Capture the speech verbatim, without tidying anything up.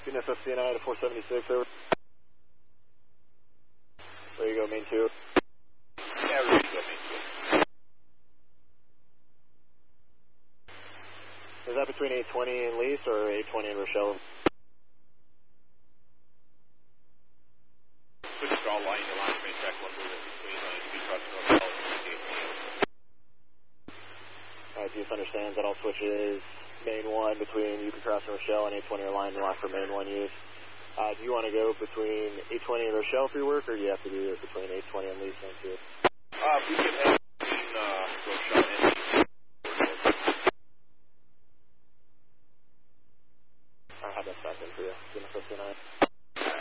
Houston, S F C N I to four seventy-six, over. There you go, main two. Yeah, we're good, main two. Is that between eight twenty and Lease or eight twenty and Rochelle? Switch draw line to line main track one movement between uh, U B Crossing Rochelle and eight twenty. Alright, Deuce understands that all switches main one between U P Cross and Rochelle and eight twenty are line lock for main one use. Uh, do you want to go between eight twenty and Rochelle for your work, or do you have to do it between eight twenty and Lease main two? Uh, we can have